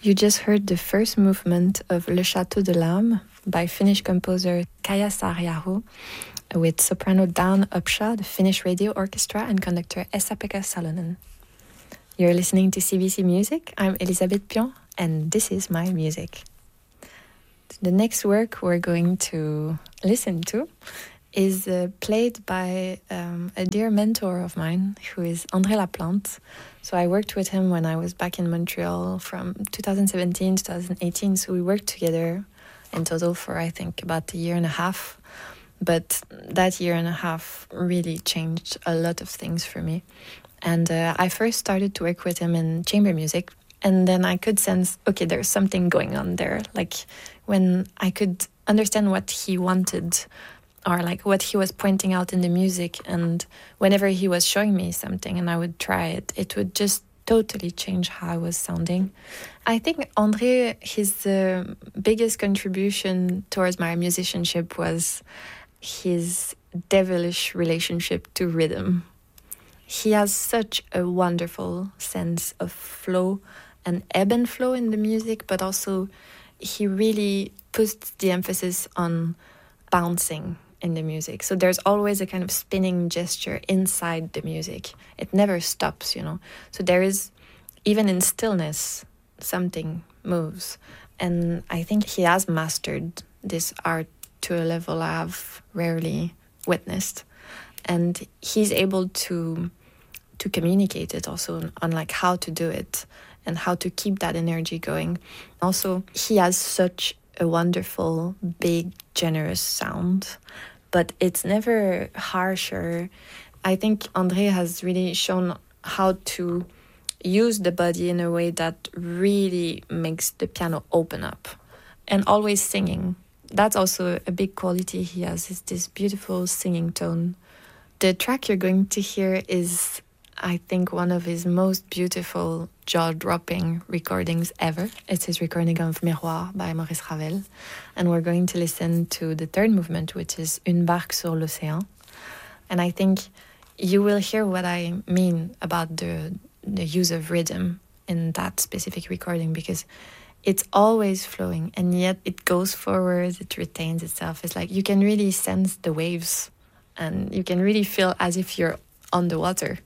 You just heard the first movement of Le Château de l'Âme by Finnish composer Kaija Saariaho with soprano Dan Upshaw, the Finnish Radio Orchestra, and conductor Esa-Pekka Salonen. You're listening to CBC Music. I'm Elisabeth Pion, and this is my music. The next work we're going to listen to is played by a dear mentor of mine, who is André Laplante. So I worked with him when I was back in Montreal from 2017 to 2018. So we worked together in total for, I think, about a year and a half. But that year and a half really changed a lot of things for me. And I first started to work with him in chamber music. And then I could sense, okay, there's something going on there. Like when I could understand what he wanted, or like what he was pointing out in the music, and whenever he was showing me something and I would try it, it would just totally change how I was sounding. I think André, his biggest contribution towards my musicianship was his devilish relationship to rhythm. He has such a wonderful sense of flow and ebb and flow in the music, but also he really puts the emphasis on bouncing in the music. So there's always a kind of spinning gesture inside the music. It never stops, you know. So there is, even in stillness, something moves. And I think he has mastered this art to a level I've rarely witnessed. And he's able to communicate it also on like how to do it and how to keep that energy going. Also, he has such a wonderful, big, generous sound, but it's never harsher. I think André has really shown how to use the body in a way that really makes the piano open up. And always singing. That's also a big quality he has, is this beautiful singing tone. The track you're going to hear is, I think, one of his most beautiful, jaw-dropping recordings ever. It's his recording of Miroir by Maurice Ravel. And we're going to listen to the third movement, which is Une barque sur l'océan. And I think you will hear what I mean about the use of rhythm in that specific recording, because it's always flowing, and yet it goes forward, it retains itself. It's like you can really sense the waves, and you can really feel as if you're on the water.